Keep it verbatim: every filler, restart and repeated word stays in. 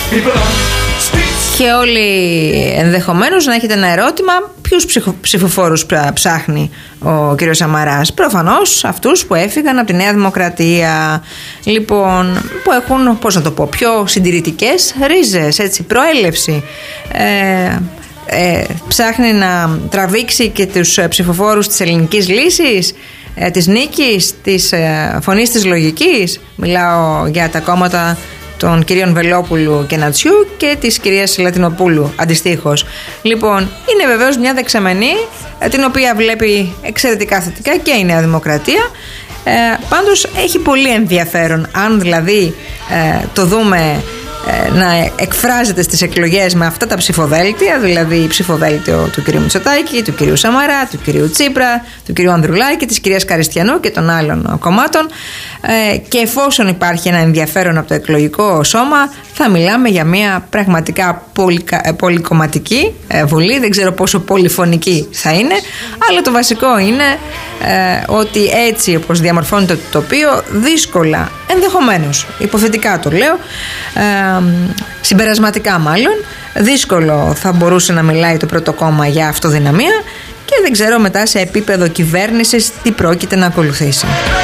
Και όλοι ενδεχομένως να έχετε ένα ερώτημα: ποιους ψυχο, ψηφοφόρους ψάχνει ο κύριος Σαμαράς? Προφανώς αυτούς που έφυγαν από τη Νέα Δημοκρατία, λοιπόν, που έχουν, πώς να το πω, πιο συντηρητικές ρίζες, έτσι, προέλευση. Ε, ε, ψάχνει να τραβήξει και τους ψηφοφόρους της Ελληνικής Λύσης, ε, της Νίκης, της ε, Φωνής της Λογικής. Μιλάω για τα κόμματα των κυρίων Βελόπουλου και Νατσιού και της κυρίας Λατινοπούλου αντιστοίχως. Λοιπόν, είναι βεβαίως μια δεξαμενή την οποία βλέπει εξαιρετικά θετικά και η Νέα Δημοκρατία. Ε, πάντως έχει πολύ ενδιαφέρον, αν δηλαδή ε, το δούμε ε, να εκφράζεται στις εκλογές με αυτά τα ψηφοδέλτια, δηλαδή ψηφοδέλτιο του κυρίου Μητσοτάκη, του κυρίου Σαμαρά, του κυρίου Τσίπρα, του κυρίου Ανδρουλάκη, της κυρίας Καριστιανού και των άλλων κομμάτων, ε, και εφόσον υπάρχει ένα ενδιαφέρον από το εκλογικό σώμα, θα μιλάμε για μια πραγματικά πολυκα, πολυκομματική ε, βουλή. Δεν ξέρω πόσο πολυφωνική θα είναι, αλλά το βασικό είναι ε, ότι έτσι όπως διαμορφώνεται το τοπίο, δύσκολα, ενδεχομένως, υποθετικά το λέω, ε, συμπερασματικά μάλλον, δύσκολο θα μπορούσε να μιλάει το πρώτο κόμμα για αυτοδυναμία, και δεν ξέρω μετά σε επίπεδο κυβέρνησης τι πρόκειται να ακολουθήσει.